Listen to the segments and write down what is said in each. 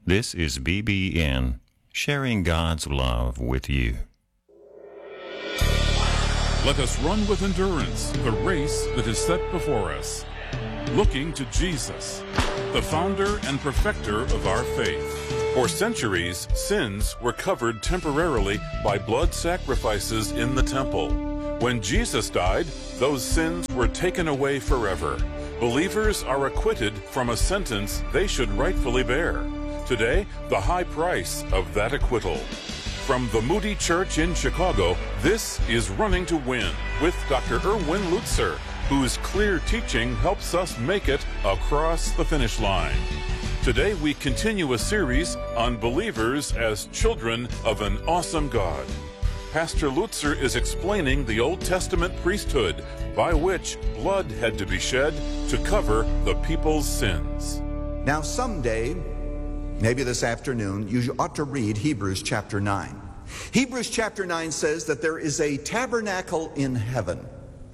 This is BBN, sharing God's love with you. Let us run with endurance the race that is set before us, looking to Jesus, the founder and perfecter of our faith. For centuries, sins were covered temporarily by blood sacrifices in the temple. When Jesus died, those sins were taken away forever. Believers are acquitted from a sentence they should rightfully bear. Today, the high price of that acquittal. From the Moody Church in Chicago, this is Running to Win with Dr. Erwin Lutzer, whose clear teaching helps us make it across the finish line. Today, we continue a series on believers as children of an awesome God. Pastor Lutzer is explaining the Old Testament priesthood by which blood had to be shed to cover the people's sins. Now someday, maybe this afternoon, you ought to read Hebrews chapter 9. Hebrews chapter 9 says that there is a tabernacle in heaven,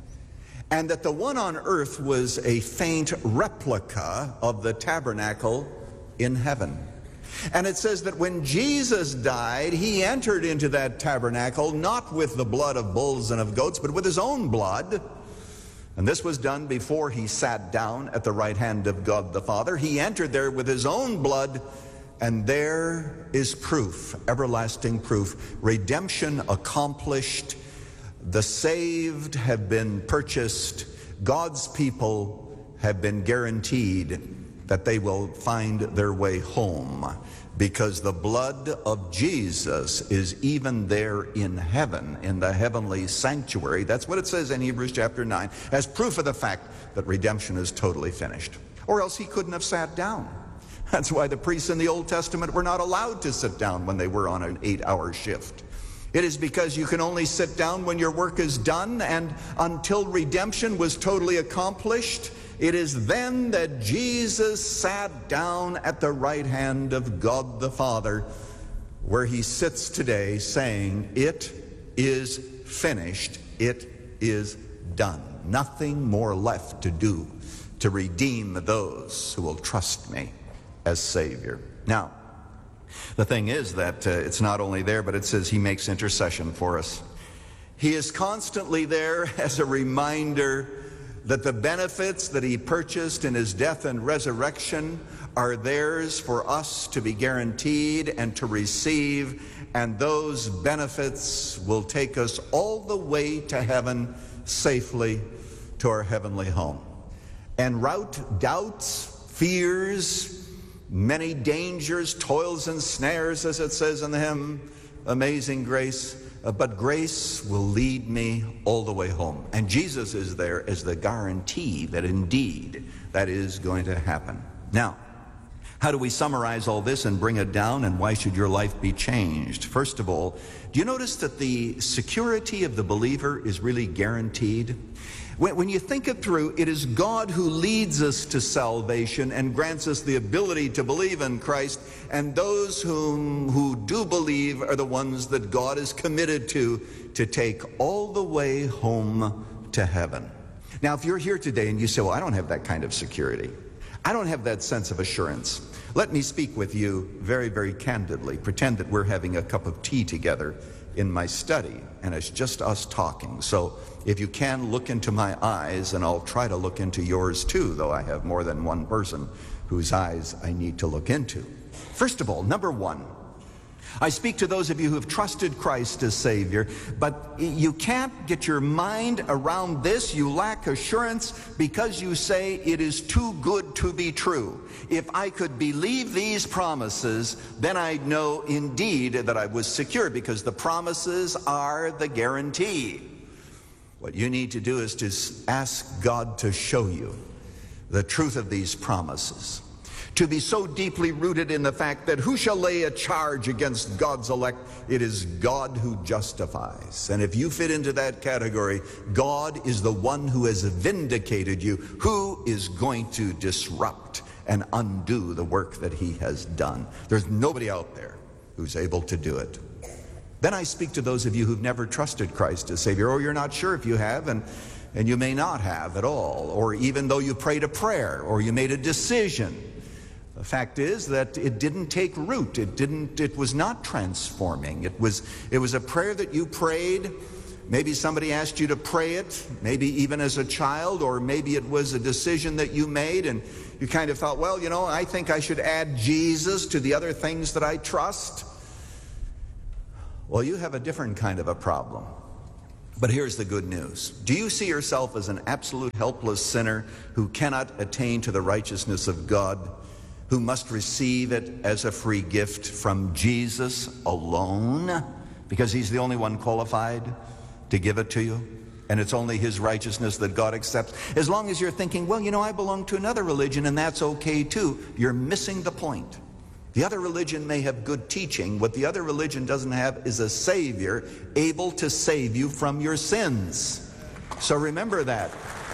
and that the one on earth was a faint replica of the tabernacle in heaven. And it says that when Jesus died, he entered into that tabernacle, not with the blood of bulls and of goats, but with his own blood. And this was done before he sat down at the right hand of God the Father. He entered there with his own blood, and there is proof, everlasting proof, redemption accomplished. The saved have been purchased. God's people have been guaranteed that they will find their way home, because the blood of Jesus is even there in heaven, in the heavenly sanctuary. That's what it says in Hebrews chapter 9, as proof of the fact that redemption is totally finished. Or else he couldn't have sat down. That's why the priests in the Old Testament were not allowed to sit down when they were on an 8-hour shift. It is because you can only sit down when your work is done, and until redemption was totally accomplished, it is then that Jesus sat down at the right hand of God the Father, where he sits today saying, "It is finished, it is done. Nothing more left to do to redeem those who will trust me as Savior." Now, the thing is that it's not only there, but it says he makes intercession for us. He is constantly there as a reminder that the benefits that he purchased in his death and resurrection are theirs for us to be guaranteed and to receive, and those benefits will take us all the way to heaven safely, to our heavenly home. En route, doubts, fears, many dangers, toils and snares, as it says in the hymn, Amazing Grace, but grace will lead me all the way home. And Jesus is there as the guarantee that indeed that is going to happen. Now, how do we summarize all this and bring it down, and why should your life be changed? First of all, do you notice that the security of the believer is really guaranteed? When you think it through, it is God who leads us to salvation and grants us the ability to believe in Christ, and those who do believe are the ones that God is committed to take all the way home to heaven. Now, if you're here today and you say, well, I don't have that kind of security, I don't have that sense of assurance, let me speak with you very, very candidly. Pretend that we're having a cup of tea together in my study, and it's just us talking. So if you can, look into my eyes, and I'll try to look into yours too, though I have more than one person whose eyes I need to look into. First of all, number one, I speak to those of you who have trusted Christ as Savior, but you can't get your mind around this. You lack assurance because you say it is too good to be true. If I could believe these promises, then I'd know indeed that I was secure, because the promises are the guarantee. What you need to do is to ask God to show you the truth of these promises. To be so deeply rooted in the fact that who shall lay a charge against God's elect? It is God who justifies. And if you fit into that category, God is the one who has vindicated you, who is going to disrupt and undo the work that he has done. There's nobody out there who's able to do it. Then I speak to those of you who've never trusted Christ as Savior, or you're not sure if you have, and you may not have at all, or even though you prayed a prayer or you made a decision. The fact is that it didn't take root. It was not transforming. It was a prayer that you prayed. Maybe somebody asked you to pray it, maybe even as a child, or maybe it was a decision that you made and you kind of thought, well, I think I should add Jesus to the other things that I trust. Well, you have a different kind of a problem. But here's the good news. Do you see yourself as an absolute helpless sinner who cannot attain to the righteousness of God, who must receive it as a free gift from Jesus alone, because he's the only one qualified to give it to you, and it's only his righteousness that God accepts? As long as you're thinking, well, I belong to another religion and that's okay too, you're missing the point. The other religion may have good teaching. What the other religion doesn't have is a Savior able to save you from your sins. So remember that.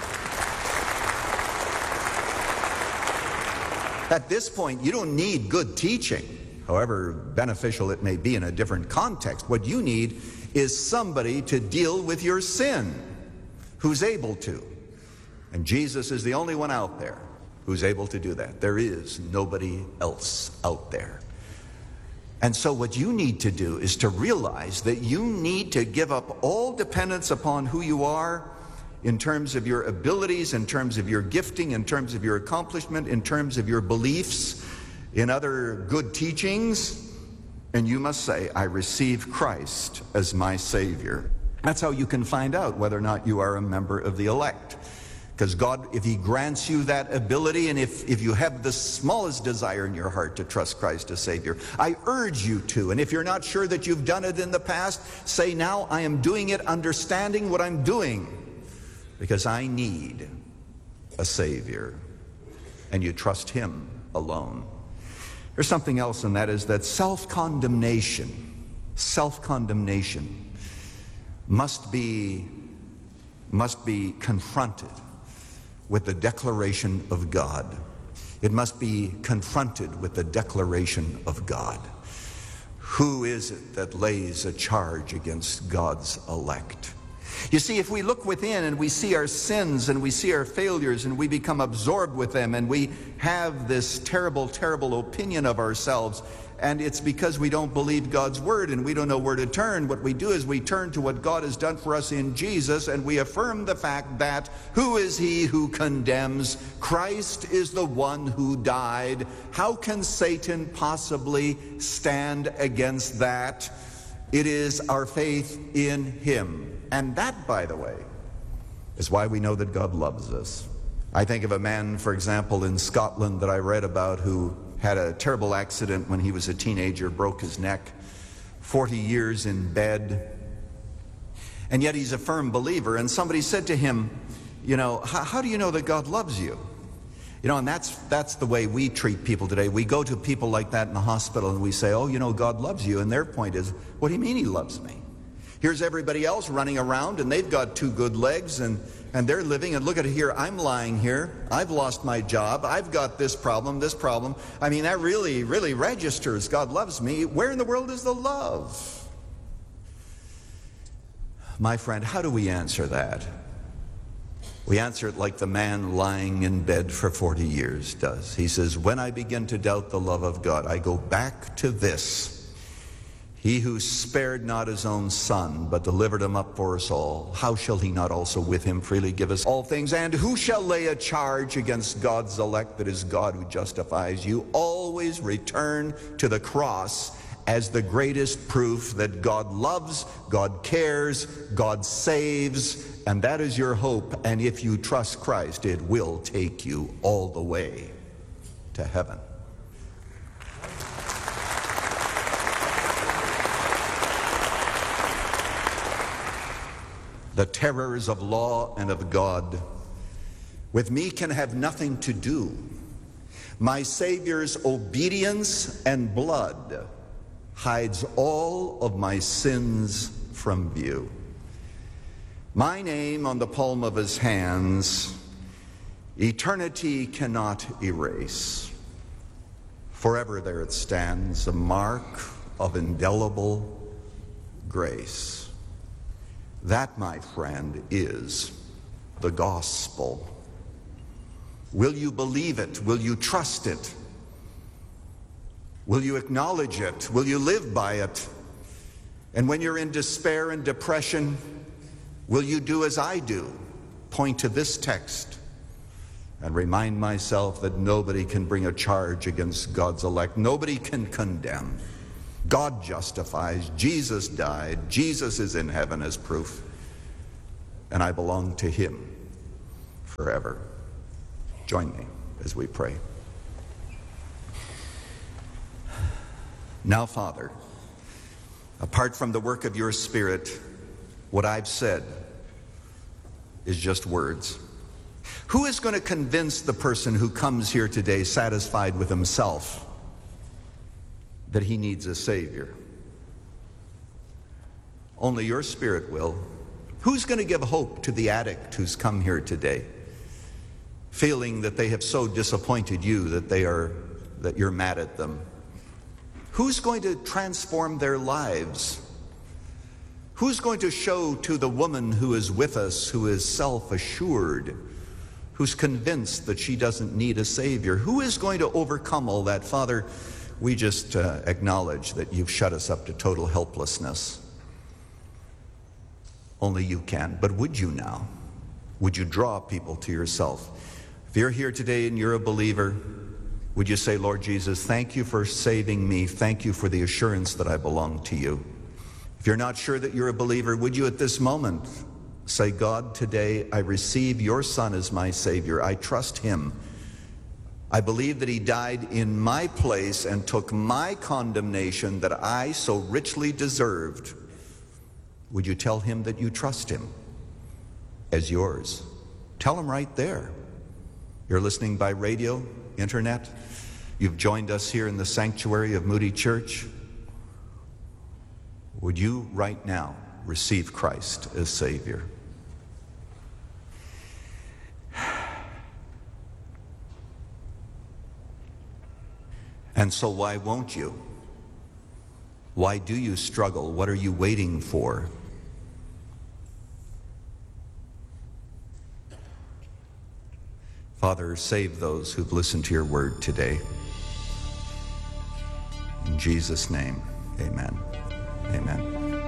At this point, you don't need good teaching, however beneficial it may be in a different context. What you need is somebody to deal with your sin who's able to. And Jesus is the only one out there who's able to do that. There is nobody else out there. And so what you need to do is to realize that you need to give up all dependence upon who you are in terms of your abilities, in terms of your gifting, in terms of your accomplishment, in terms of your beliefs, in other good teachings. And you must say, I receive Christ as my Savior. That's how you can find out whether or not you are a member of the elect. Because God, if he grants you that ability, and if you have the smallest desire in your heart to trust Christ as Savior, I urge you to. And if you're not sure that you've done it in the past, say, now I am doing it, understanding what I'm doing, because I need a Savior. And you trust him alone. There's something else, and that is that self-condemnation must be confronted with the declaration of God. It must be confronted with the declaration of God. Who is it that lays a charge against God's elect? You see, if we look within and we see our sins and we see our failures and we become absorbed with them and we have this terrible, terrible opinion of ourselves, and it's because we don't believe God's word and we don't know where to turn, what we do is we turn to what God has done for us in Jesus, and we affirm the fact that who is he who condemns? Christ is the one who died. How can Satan possibly stand against that? It is our faith in him. And that, by the way, is why we know that God loves us. I think of a man, for example, in Scotland that I read about who had a terrible accident when he was a teenager, broke his neck, 40 years in bed. And yet he's a firm believer. And somebody said to him, how do you know that God loves you? And that's the way we treat people today. We go to people like that in the hospital and we say, God loves you. And their point is, what do you mean he loves me? Here's everybody else running around and they've got 2 good legs and they're living, and look at it here, I'm lying here, I've lost my job, I've got this problem. I mean, that really, really registers. God loves me. Where in the world is the love? My friend, how do we answer that? We answer it like the man lying in bed for 40 years does. He says, when I begin to doubt the love of God, I go back to this. He who spared not his own son, but delivered him up for us all, how shall he not also with him freely give us all things? And who shall lay a charge against God's elect? That is God who justifies. You always return to the cross as the greatest proof that God loves, God cares, God saves, and that is your hope. And if you trust Christ, it will take you all the way to heaven. The terrors of law and of God with me can have nothing to do. My Savior's obedience and blood hides all of my sins from view. My name on the palm of his hands, eternity cannot erase. Forever there it stands, a mark of indelible grace. That, my friend, is the gospel. Will you believe it? Will you trust it? Will you acknowledge it? Will you live by it? And when you're in despair and depression, will you do as I do? Point to this text and remind myself that nobody can bring a charge against God's elect. Nobody can condemn. God justifies. Jesus died. Jesus is in heaven as proof. And I belong to him forever. Join me as we pray. Now, Father, apart from the work of your Spirit, what I've said is just words. Who is going to convince the person who comes here today satisfied with himself that he needs a Savior? Only your Spirit will. Who's going to give hope to the addict who's come here today, feeling that they have so disappointed you that you're mad at them? Who's going to transform their lives? Who's going to show to the woman who is with us, who is self-assured, who's convinced that she doesn't need a Savior? Who is going to overcome all that? Father, we just acknowledge that you've shut us up to total helplessness. Only you can. But would you now? Would you draw people to yourself? If you're here today and you're a believer, would you say, Lord Jesus, thank you for saving me. Thank you for the assurance that I belong to you. If you're not sure that you're a believer, would you at this moment say, God, today I receive your Son as my Savior. I trust him. I believe that he died in my place and took my condemnation that I so richly deserved. Would you tell him that you trust him as yours? Tell him right there. You're listening by radio, internet. You've joined us here in the sanctuary of Moody Church. Would you right now receive Christ as Savior? And so why won't you? Why do you struggle? What are you waiting for? Father, save those who've listened to your word today. In Jesus' name, amen. Amen.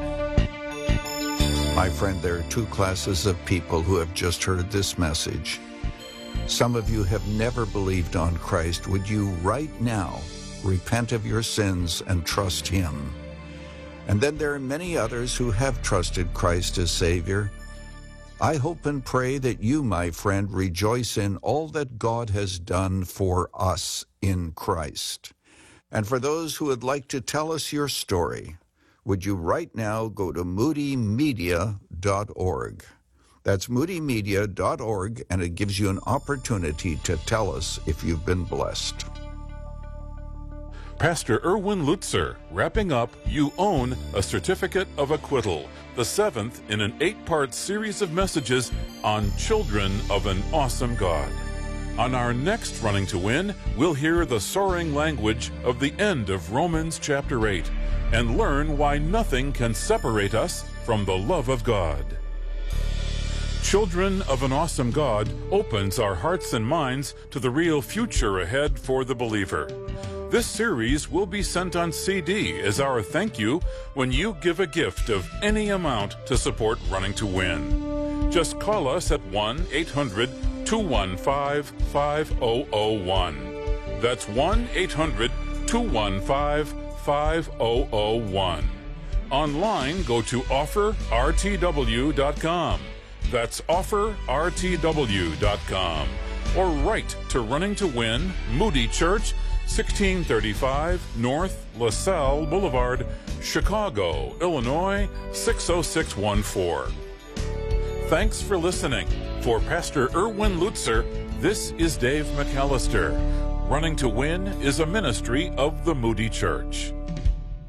My friend, there are two classes of people who have just heard this message. Some of you have never believed on Christ. Would you right now repent of your sins and trust him? And then there are many others who have trusted Christ as Savior. I hope and pray that you, my friend, rejoice in all that God has done for us in Christ. And for those who would like to tell us your story, would you right now go to moodymedia.org. That's moodymedia.org, and it gives you an opportunity to tell us if you've been blessed. Pastor Erwin Lutzer, wrapping up You Own a Certificate of Acquittal, the 7th in an 8-part series of messages on Children of an Awesome God. On our next Running to Win, we'll hear the soaring language of the end of Romans chapter 8 and learn why nothing can separate us from the love of God. Children of an Awesome God opens our hearts and minds to the real future ahead for the believer. This series will be sent on CD as our thank you when you give a gift of any amount to support Running to Win. Just call us at 1-800-215-5001. That's 1-800-215-5001. Online, go to offerrtw.com. That's offerrtw.com. Or write to Running to Win, Moody Church, 1635 North LaSalle Boulevard, Chicago, Illinois, 60614. Thanks for listening. For Pastor Erwin Lutzer, this is Dave McAllister. Running to Win is a ministry of the Moody Church.